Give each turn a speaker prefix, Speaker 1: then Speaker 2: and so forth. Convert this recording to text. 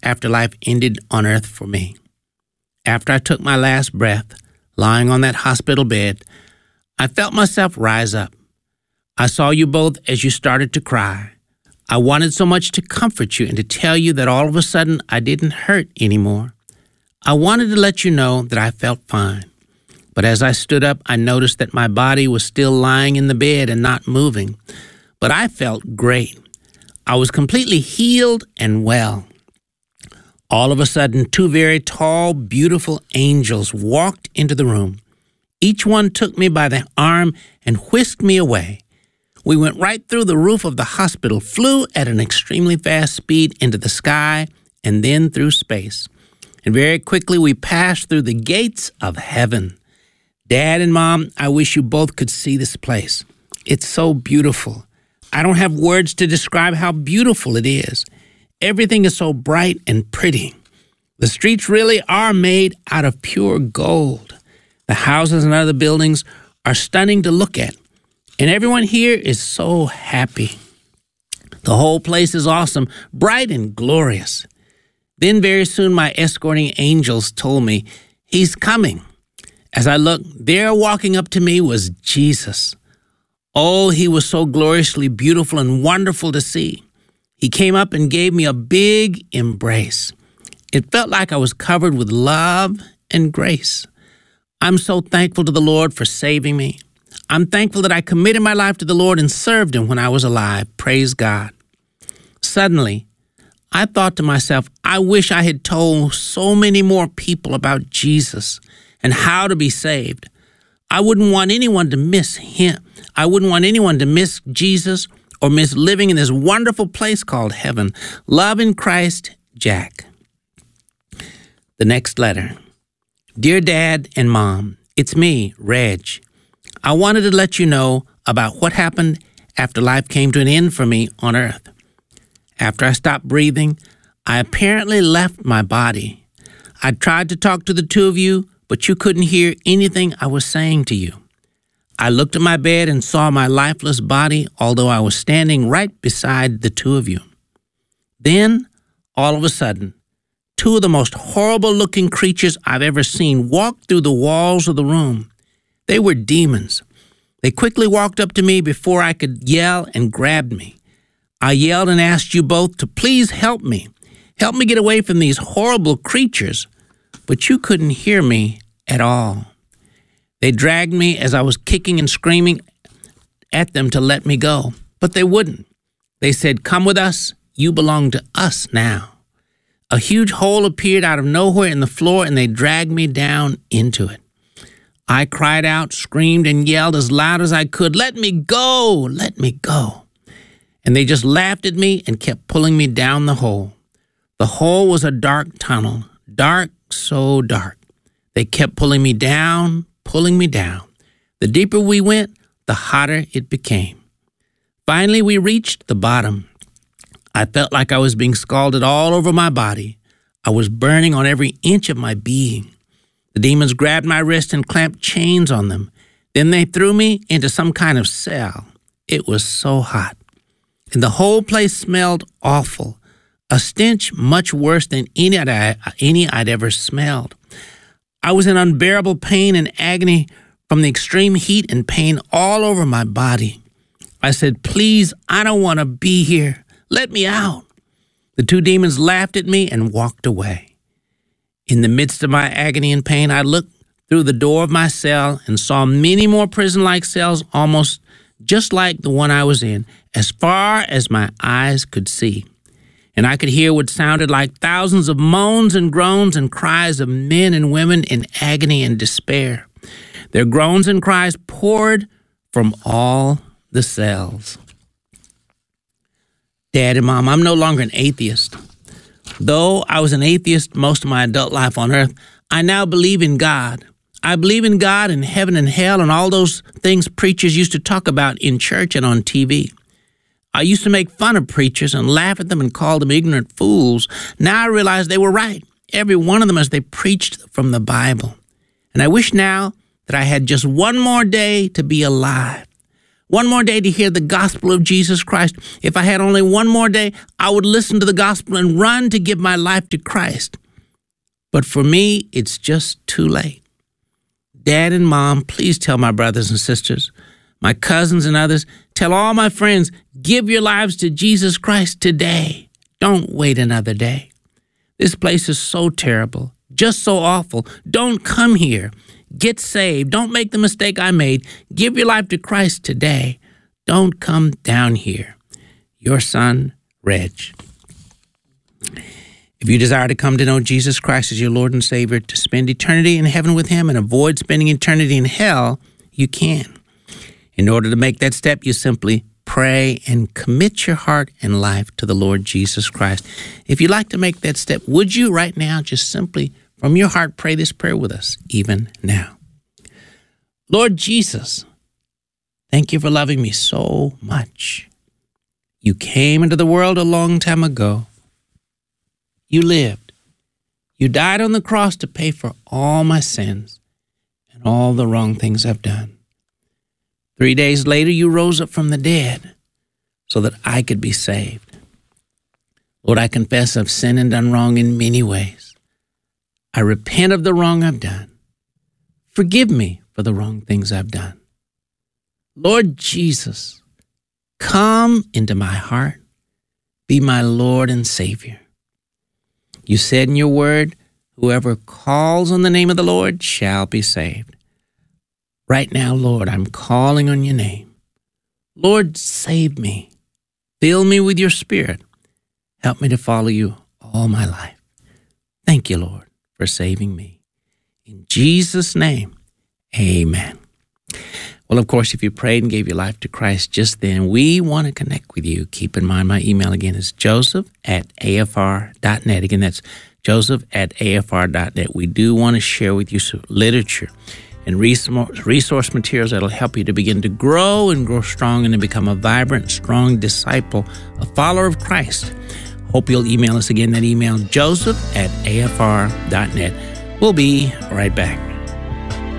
Speaker 1: after life ended on earth for me. After I took my last breath, lying on that hospital bed, I felt myself rise up. I saw you both as you started to cry. I wanted so much to comfort you and to tell you that all of a sudden I didn't hurt anymore. I wanted to let you know that I felt fine. But as I stood up, I noticed that my body was still lying in the bed and not moving. But I felt great. I was completely healed and well. All of a sudden, two very tall, beautiful angels walked into the room. Each one took me by the arm and whisked me away. We went right through the roof of the hospital, flew at an extremely fast speed into the sky, and then through space. And very quickly we passed through the gates of heaven. Dad and Mom, I wish you both could see this place. It's so beautiful. I don't have words to describe how beautiful it is. Everything is so bright and pretty. The streets really are made out of pure gold. The houses and other buildings are stunning to look at. And everyone here is so happy. The whole place is awesome, bright and glorious. Then very soon my escorting angels told me, "He's coming." As I looked, there walking up to me was Jesus. Oh, he was so gloriously beautiful and wonderful to see. He came up and gave me a big embrace. It felt like I was covered with love and grace. I'm so thankful to the Lord for saving me. I'm thankful that I committed my life to the Lord and served him when I was alive. Praise God. Suddenly, I thought to myself, I wish I had told so many more people about Jesus and how to be saved. I wouldn't want anyone to miss him. I wouldn't want anyone to miss Jesus or miss living in this wonderful place called heaven. Love in Christ, Jack. The next letter. Dear Dad and Mom, it's me, Reg. I wanted to let you know about what happened after life came to an end for me on earth. After I stopped breathing, I apparently left my body. I tried to talk to the two of you, but you couldn't hear anything I was saying to you. I looked at my bed and saw my lifeless body, although I was standing right beside the two of you. Then, all of a sudden, two of the most horrible-looking creatures I've ever seen walked through the walls of the room. They were demons. They quickly walked up to me before I could yell and grabbed me. I yelled and asked you both to please help me. Help me get away from these horrible creatures. But you couldn't hear me at all. They dragged me as I was kicking and screaming at them to let me go, but they wouldn't. They said, "Come with us. You belong to us now." A huge hole appeared out of nowhere in the floor, and they dragged me down into it. I cried out, screamed, and yelled as loud as I could, "Let me go! Let me go!" And they just laughed at me and kept pulling me down the hole. The hole was a dark tunnel, dark, so dark. They kept pulling me down, pulling me down. The deeper we went, the hotter it became. Finally, we reached the bottom. I felt like I was being scalded all over my body. I was burning on every inch of my being. The demons grabbed my wrist and clamped chains on them. Then they threw me into some kind of cell. It was so hot. And the whole place smelled awful, a stench much worse than any I'd ever smelled. I was in unbearable pain and agony from the extreme heat and pain all over my body. I said, "Please, I don't want to be here. Let me out." The two demons laughed at me and walked away. In the midst of my agony and pain, I looked through the door of my cell and saw many more prison-like cells, almost just like the one I was in, as far as my eyes could see. And I could hear what sounded like thousands of moans and groans and cries of men and women in agony and despair. Their groans and cries poured from all the cells. Dad and Mom, I'm no longer an atheist. Though I was an atheist most of my adult life on earth, I now believe in God. I believe in God and heaven and hell and all those things preachers used to talk about in church and on TV. I used to make fun of preachers and laugh at them and call them ignorant fools. Now I realize they were right, every one of them, as they preached from the Bible. And I wish now that I had just one more day to be alive. one more day to hear the gospel of Jesus Christ. If I had only one more day, I would listen to the gospel and run to give my life to Christ. But for me, it's just too late. Dad and Mom, please tell my brothers and sisters, my cousins and others, tell all my friends, give your lives to Jesus Christ today. Don't wait another day. This place is so terrible, just so awful. Don't come here. Get saved. Don't make the mistake I made. Give your life to Christ today. Don't come down here. Your son, Reg. If you desire to come to know Jesus Christ as your Lord and Savior, to spend eternity in heaven with him and avoid spending eternity in hell, you can. In order to make that step, you simply pray and commit your heart and life to the Lord Jesus Christ. If you'd like to make that step, would you right now just simply from your heart pray this prayer with us, even now? Lord Jesus, thank you for loving me so much. You came into the world a long time ago. You lived. You died on the cross to pay for all my sins and all the wrong things I've done. 3 days later, you rose up from the dead so that I could be saved. Lord, I confess I've sinned and done wrong in many ways. I repent of the wrong I've done. Forgive me for the wrong things I've done. Lord Jesus, come into my heart. Be my Lord and Savior. You said in your word, whoever calls on the name of the Lord shall be saved. Right now, Lord, I'm calling on your name. Lord, save me. Fill me with your Spirit. Help me to follow you all my life. Thank you, Lord, for saving me. In Jesus' name, amen. Well, of course, if you prayed and gave your life to Christ just then, we want to connect with you. Keep in mind, my email again is joseph@afr.net. Again, that's joseph@afr.net. We do want to share with you some literature and resource materials that will help you to begin to grow and grow strong and to become a vibrant, strong disciple, a follower of Christ. Hope you'll email us again. That email, joseph@afr.net. We'll be right back.